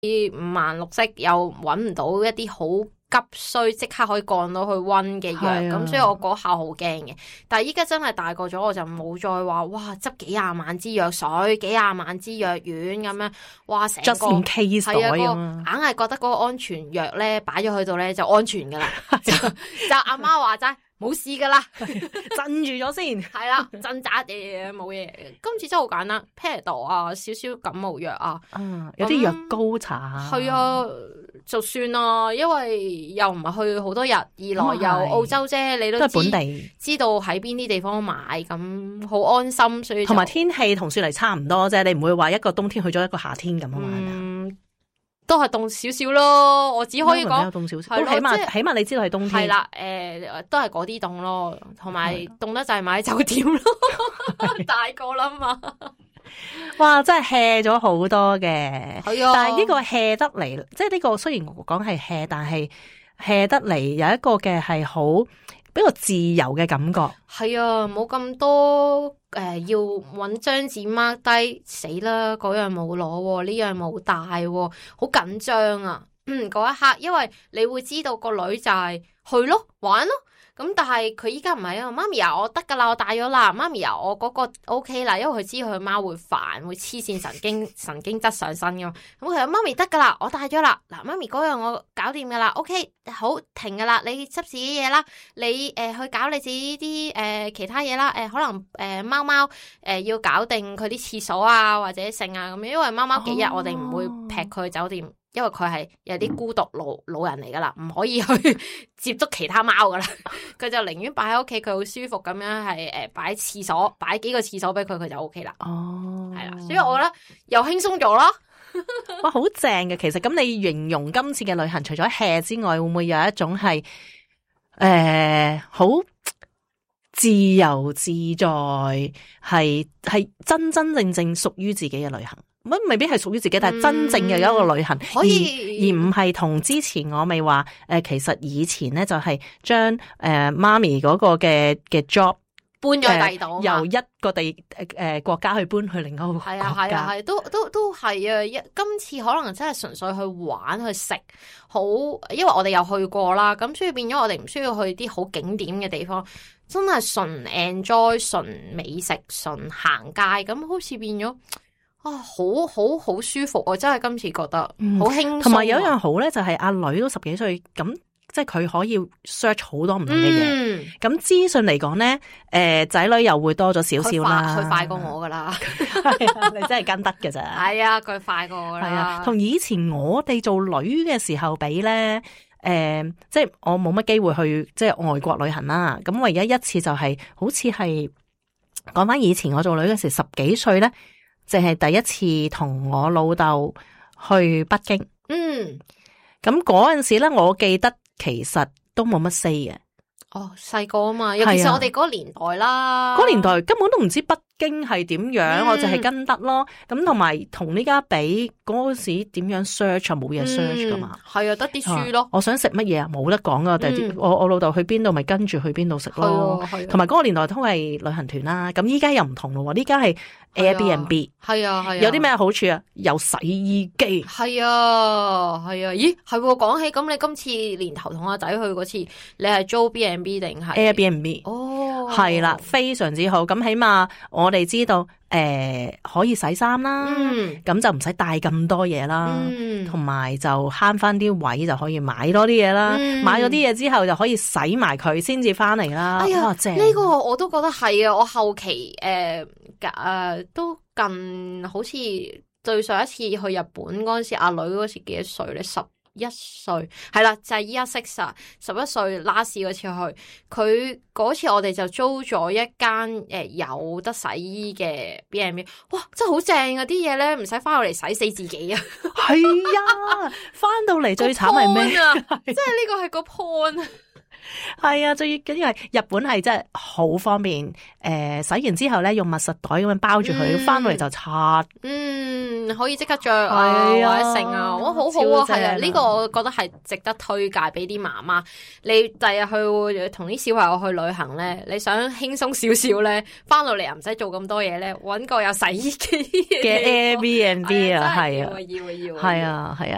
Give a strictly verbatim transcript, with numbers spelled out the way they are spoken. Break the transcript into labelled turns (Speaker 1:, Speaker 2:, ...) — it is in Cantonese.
Speaker 1: 五顏六色，又搵唔到一啲好急需即刻可以降到去溫嘅藥，咁、啊、所以我嗰下好驚嘅。但係依家真係大個咗，我就冇再話哇執幾廿萬支藥水、幾廿萬支藥丸咁樣，哇成個係啊，硬係覺得嗰個安全藥咧擺咗去度咧就安全噶啦，就就阿媽話齋。冇事噶啦，
Speaker 2: 鎮住咗先，
Speaker 1: 係啦，鎮扎嘅冇嘢。今次真係好簡單 Panadol 啊，少少感冒藥啊，
Speaker 2: 嗯、有啲藥膏搽啊，
Speaker 1: 係啊，就算啦，因為又唔係去好多日，二來又澳洲啫，你都知
Speaker 2: 都係本地，知
Speaker 1: 道喺邊啲地方買，咁好安心。所以
Speaker 2: 同埋天氣同雪梨差唔多啫，你唔會話一個冬天去咗一個夏天咁啊嘛。
Speaker 1: 嗯都係凍少少咯，我只可以講
Speaker 2: 凍少少，都起碼起碼你知道係冬天。
Speaker 1: 係啦，誒、呃，都係嗰啲凍咯，同埋凍得滯買酒店咯，大個啦嘛。
Speaker 2: 哇，真係 hea 咗好多嘅，
Speaker 1: 係啊。但係
Speaker 2: 呢個 hea 得嚟，即係呢個雖然我講係 hea，但係 hea 得嚟有一個嘅係好比較自由嘅感覺。
Speaker 1: 係啊，冇咁多誒、呃，要搵張紙 mark 低，死啦！嗰樣冇攞，呢樣冇帶，好緊張啊！嗯，嗰一刻，因為你會知道個女就係去咯，玩咯。咁但係佢依家唔係啊，媽咪啊，我得噶啦，我帶咗啦，媽咪啊，我嗰個 O K 啦，因為佢知佢媽會煩，會黐線神經神經質上身噶嘛。咁佢話媽咪得噶啦，我帶咗啦，嗱媽咪嗰樣我搞掂噶啦 ，O K 好停噶啦，你執自己嘢啦，你誒、呃、去搞你自己啲誒、呃、其他嘢啦，誒、呃、可能誒貓貓誒要搞定佢啲廁所啊或者剩啊咁樣，因為貓貓幾日我哋唔會劈佢去酒店。哦，因為佢係有啲孤獨老老人嚟噶啦，唔可以去接觸其他貓噶啦，佢就寧願擺喺屋企，佢好舒服咁樣係誒擺廁所，擺幾個廁所俾佢，佢就 O K 啦。哦，係啦，所以我覺得又輕鬆咗咯。
Speaker 2: 哇，好正嘅！其實咁你形容今次嘅旅行，除咗 hea 之外，會唔會有一種係誒好自由自在，係係真真正正屬於自己嘅旅行？乜未必係屬於自己，但係真正嘅一個旅行，嗯、而而唔係同之前我未話誒，其實以前咧就係將誒媽咪嗰個嘅嘅 job
Speaker 1: 搬咗第二度，
Speaker 2: 由一個地誒誒、呃、國家去搬去另一個國家，係
Speaker 1: 啊係啊係，都都都係啊！一今次可能真係純粹去玩去食，好，因為我哋又去過啦，咁所以變咗我哋唔需要去啲好景點嘅地方，真係純 enjoy 純美食純行街，咁好似變咗。啊，好好好舒服！我真係今次覺得好輕鬆。同埋有一樣好咧，就係阿女都十幾歲，咁即係佢可以 search 好多唔同嘅嘢。咁、嗯、資訊嚟講咧，誒、呃、仔女又會多咗少少啦。佢快過我噶啦，你真係跟得嘅咋？係啊，佢快過我啦。係啊，同以前我哋做女嘅時候比咧，誒、呃，即係我冇乜機會去即係外國旅行啦。咁唯一一次就係、是、好似係講翻以前我做女嘅時十幾歲咧。淨係第一次同我老豆去北京，嗯，咁嗰陣時咧，我記得其實都冇乜 say 嘅。哦，細個啊嘛，尤其是我哋嗰個年代啦，嗰、嗰個年代根本都唔知北京係點樣，嗯、我就係跟得咯。咁同埋同呢家比，嗰陣時點樣 search 啊，冇嘢 search 噶嘛。係啊，得啲書咯。我想食乜嘢啊，冇得講噶。嗯、我我老豆去邊度，咪跟住去邊度食咯。同埋嗰個年代都係旅行團啦。咁依家又唔同咯，呢家係 Airbnb。係啊係啊。有啲咩好處啊？有洗衣機。係啊係啊。咦，係講起咁，你今次年頭同阿仔去嗰次，你係租 B and B 定係 Airbnb？ 哦，係啦，非常之好。咁起碼我哋知道，誒、呃、可以洗衫啦，咁、嗯、就唔使帶咁多嘢啦，同、嗯、埋就慳翻啲位就可以買多啲嘢啦。嗯、買咗啲嘢之後就可以洗埋佢先至翻嚟啦。哎呀，正！呢、這個我都覺得係啊。我後期誒誒、呃呃、都近好似對上一次去日本嗰陣時，阿女嗰時幾多歲咧？十一歲係啦，就係依家識晒十一歲 last 嗰次去，佢嗰次我哋就租咗一間誒、呃、有得洗衣嘅 B and B， 哇，真係好正啊！啲嘢咧唔使翻到嚟洗死自己啊！係啊，翻到嚟最慘係咩啊？即係呢個係個 point。係啊，最緊要係日本係真係好方便，誒、呃，洗完之後咧用密實袋咁樣包住佢，翻到嚟就擦，嗯，可以即刻着啊，或者剩啊，我好好啊，係啊，呢、這個我覺得係值得推介俾啲媽媽。你第日去同啲小朋友去旅行咧，你想輕鬆少少咧，翻到嚟又唔使做咁多嘢咧，搵個有洗衣機嘅 Airbnb 啊，係啊，要啊要啊要，係啊係啊，